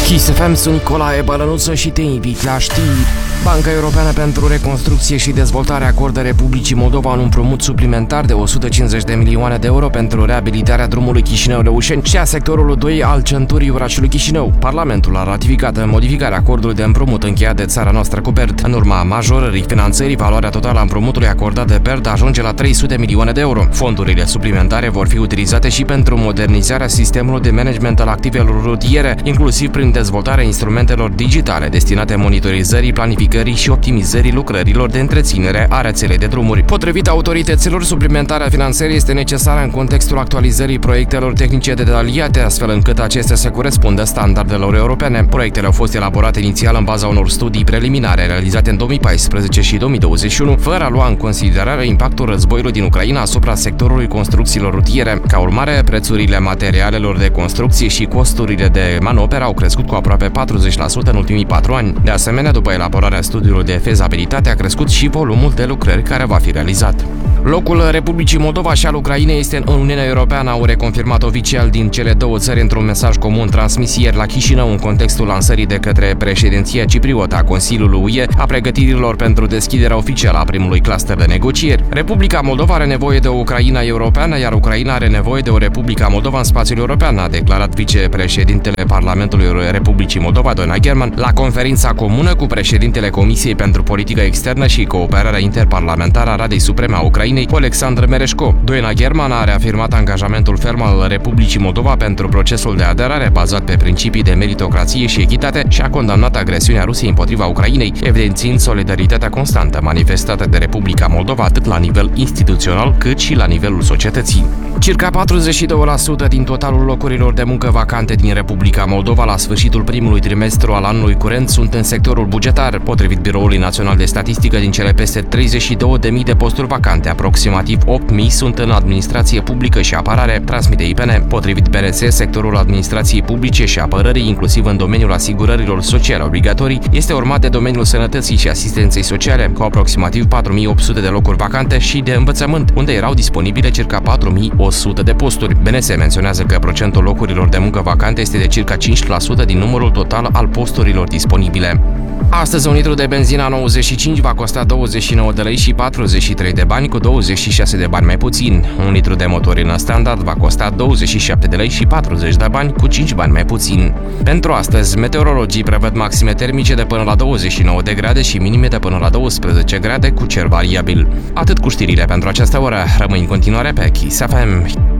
Kiss FM, sunt Nicolae Bălănuță și te invit la știri. Banca Europeană pentru Reconstrucție și Dezvoltare acordă Republicii Moldova un împrumut suplimentar de 150 de milioane de euro pentru reabilitarea drumului Chișinău-Lăușeni și a sectorului 2 al centurii orașului Chișinău. Parlamentul a ratificat modificarea acordului de împrumut încheiat de țara noastră cu BERD. În urma majorării finanțării, valoarea totală a împrumutului acordat de BERD ajunge la 300 milioane de euro. Fondurile suplimentare vor fi utilizate și pentru modernizarea sistemului de management al activelor rutiere, inclusiv prin dezvoltarea instrumentelor digitale destinate monitorizării, planificării și optimizării lucrărilor de întreținere a rețelei de drumuri. Potrivit autorităților, suplimentarea finanțării este necesară în contextul actualizării proiectelor tehnice detaliate, astfel încât acestea să corespundă standardelor europene. Proiectele au fost elaborate inițial în baza unor studii preliminare realizate în 2014 și 2021, fără a lua în considerare impactul războiului din Ucraina asupra sectorului construcțiilor rutiere. Ca urmare, prețurile materialelor de construcție și costurile de manoperă au crescut cu aproape 40% în ultimii 4 ani. De asemenea, după elaborarea studiului de fezabilitate, a crescut și volumul de lucrări care va fi realizat. Locul Republicii Moldova și al Ucrainei este în Uniunea Europeană, au reconfirmat oficial din cele două țări într-un mesaj comun transmis ieri la Chișinău în contextul lansării de către președinția cipriotă a Consiliului UE a pregătirilor pentru deschiderea oficială a primului cluster de negocieri. Republica Moldova are nevoie de o Ucraina europeană, iar Ucraina are nevoie de o Republica Moldova în spațiul european, a declarat vicepreședintele Parlamentului Republicii Moldova, Doina German, la conferința comună cu președintele Comisiei pentru Politică Externă și Cooperarea Interparlamentară a Radei Supreme a Ucrainei, Oleksandr Mereșko. Doina German a reafirmat angajamentul ferm al Republicii Moldova pentru procesul de aderare bazat pe principii de meritocrație și echitate și a condamnat agresiunea Rusiei împotriva Ucrainei, evidențiind solidaritatea constantă manifestată de Republica Moldova atât la nivel instituțional cât și la nivelul societății. Circa 42% din totalul locurilor de muncă vacante din Republica Moldova la sfârșitul primului trimestru al anului curent sunt în sectorul bugetar. Potrivit Biroului Național de Statistică, din cele peste 32.000 de posturi vacante, aproximativ 8.000 sunt în administrație publică și apărare, transmite IPN. Potrivit BRS, sectorul administrației publice și apărării, inclusiv în domeniul asigurărilor sociale obligatorii, este urmat de domeniul sănătății și asistenței sociale, cu aproximativ 4.800 de locuri vacante, și de învățământ, unde erau disponibile circa 4.100 de posturi. BNS menționează că procentul locurilor de muncă vacante este de circa 5% din numărul total al posturilor disponibile. Astăzi, un litru de benzină 95 va costa 29 de lei și 43 de bani, cu 26 de bani mai puțin. Un litru de motorină standard va costa 27 de lei și 40 de bani, cu 5 bani mai puțin. Pentru astăzi, meteorologii prevăd maxime termice de până la 29 de grade și minime de până la 12 grade, cu cer variabil. Atât cu știrile pentru această oră. Rămâi în continuare pe Kiss FM.